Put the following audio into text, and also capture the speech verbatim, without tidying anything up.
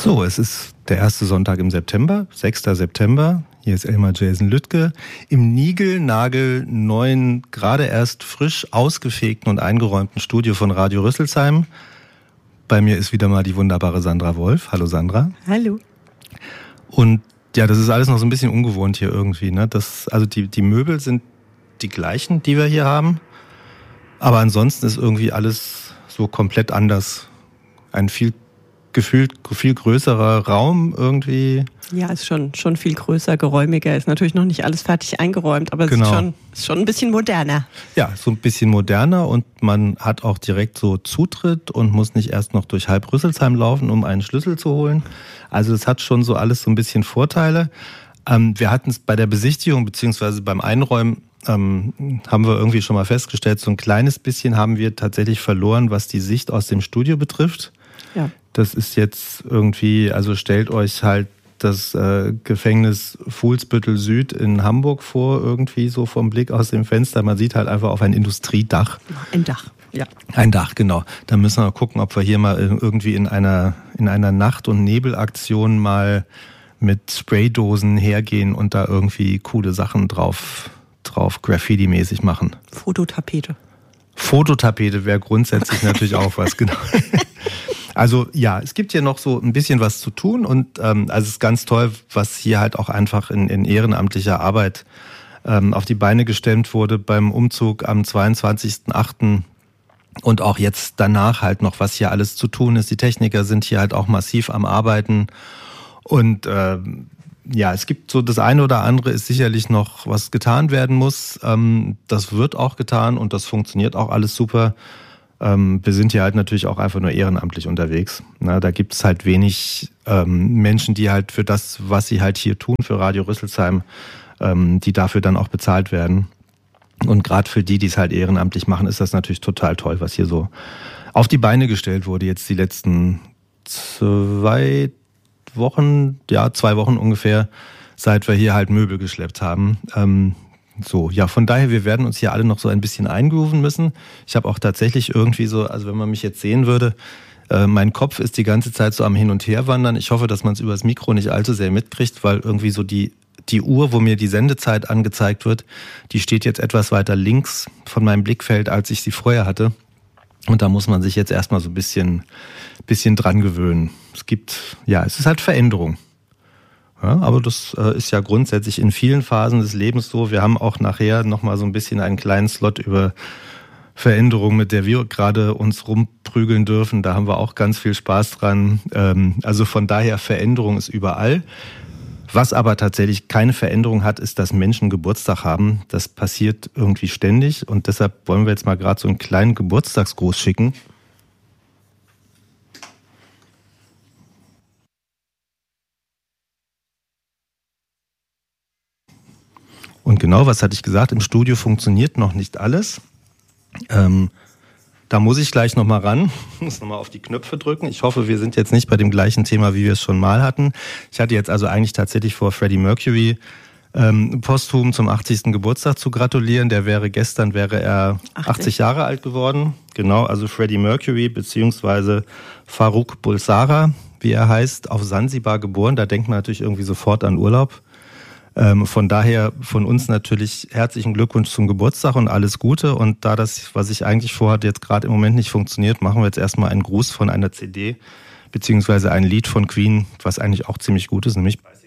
So, es ist der erste Sonntag im September, sechster September. Hier ist Elmar Jason Lüttke im niegelnagelneuen, gerade erst frisch ausgefegten und eingeräumten Studio von Radio Rüsselsheim. Bei mir ist wieder mal die wunderbare Sandra Wolf. Hallo Sandra. Hallo. Und ja, das ist alles noch so ein bisschen ungewohnt hier irgendwie, ne? Das, also die, die Möbel sind die gleichen, die wir hier haben. Aber ansonsten ist irgendwie alles so komplett anders. Ein viel gefühlt viel größerer Raum irgendwie. Ja, ist schon, schon viel größer, geräumiger. Ist natürlich noch nicht alles fertig eingeräumt, aber genau. es ist schon, ist schon ein bisschen moderner. Ja, so ein bisschen moderner und man hat auch direkt so Zutritt und muss nicht erst noch durch halb Rüsselsheim laufen, um einen Schlüssel zu holen. Also es hat schon so alles so ein bisschen Vorteile. Ähm, wir hatten es bei der Besichtigung beziehungsweise beim Einräumen ähm, haben wir irgendwie schon mal festgestellt, so ein kleines bisschen haben wir tatsächlich verloren, was die Sicht aus dem Studio betrifft. Ja. Das ist jetzt irgendwie, also stellt euch halt das äh, Gefängnis Fuhlsbüttel Süd in Hamburg vor, irgendwie so vom Blick aus dem Fenster. Man sieht halt einfach auf ein Industriedach. Ein Dach, ja. Ein Dach, genau. Da müssen wir gucken, ob wir hier mal irgendwie in einer, in einer Nacht- und Nebelaktion mal mit Spraydosen hergehen und da irgendwie coole Sachen drauf, drauf Graffiti-mäßig machen. Fototapete. Fototapete wäre grundsätzlich natürlich auch was, genau. Also ja, es gibt hier noch so ein bisschen was zu tun und ähm, also es ist ganz toll, was hier halt auch einfach in, in ehrenamtlicher Arbeit ähm, auf die Beine gestemmt wurde beim Umzug am zweiundzwanzigsten achten und auch jetzt danach halt noch, was hier alles zu tun ist. Die Techniker sind hier halt auch massiv am Arbeiten und äh, ja, es gibt so das eine oder andere ist sicherlich noch, was getan werden muss. Ähm, das wird auch getan und das funktioniert auch alles super. Wir sind hier halt natürlich auch einfach nur ehrenamtlich unterwegs. Na, da gibt es halt wenig ähm, Menschen, die halt für das, was sie halt hier tun, für Radio Rüsselsheim, ähm, die dafür dann auch bezahlt werden. Und gerade für die, die es halt ehrenamtlich machen, ist das natürlich total toll, was hier so auf die Beine gestellt wurde. Jetzt die letzten zwei Wochen, ja zwei Wochen ungefähr, seit wir hier halt Möbel geschleppt haben. Ähm, So, ja, von daher, wir werden uns hier alle noch so ein bisschen eingrooven müssen. Ich habe auch tatsächlich irgendwie so, also wenn man mich jetzt sehen würde, äh, mein Kopf ist die ganze Zeit so am Hin- und Herwandern. Ich hoffe, dass man es über das Mikro nicht allzu sehr mitkriegt, weil irgendwie so die, die Uhr, wo mir die Sendezeit angezeigt wird, die steht jetzt etwas weiter links von meinem Blickfeld, als ich sie vorher hatte. Und da muss man sich jetzt erstmal so ein bisschen, bisschen dran gewöhnen. Es gibt, ja, es ist halt Veränderung. Ja, aber das äh, ist ja grundsätzlich in vielen Phasen des Lebens so. Wir haben auch nachher nochmal so ein bisschen einen kleinen Slot über Veränderungen, mit der wir gerade uns rumprügeln dürfen. Da haben wir auch ganz viel Spaß dran. Ähm, also von daher, Veränderung ist überall. Was aber tatsächlich keine Veränderung hat, ist, dass Menschen Geburtstag haben. Das passiert irgendwie ständig und deshalb wollen wir jetzt mal gerade so einen kleinen Geburtstagsgruß schicken. Und genau, was hatte ich gesagt? Im Studio funktioniert noch nicht alles. Ähm, da muss ich gleich nochmal ran, muss nochmal auf die Knöpfe drücken. Ich hoffe, wir sind jetzt nicht bei dem gleichen Thema, wie wir es schon mal hatten. Ich hatte jetzt also eigentlich tatsächlich vor, Freddie Mercury ähm, posthum zum achtzigsten Geburtstag zu gratulieren. Der wäre gestern, wäre er achtzig, achtzig Jahre alt geworden. Genau, also Freddie Mercury beziehungsweise Farrokh Bulsara, wie er heißt, auf Sansibar geboren. Da denkt man natürlich irgendwie sofort an Urlaub. Ähm, von daher von uns natürlich herzlichen Glückwunsch zum Geburtstag und alles Gute. Und da das, was ich eigentlich vorhatte, jetzt gerade im Moment nicht funktioniert, machen wir jetzt erstmal einen Gruß von einer C D, beziehungsweise ein Lied von Queen, was eigentlich auch ziemlich gut ist, nämlich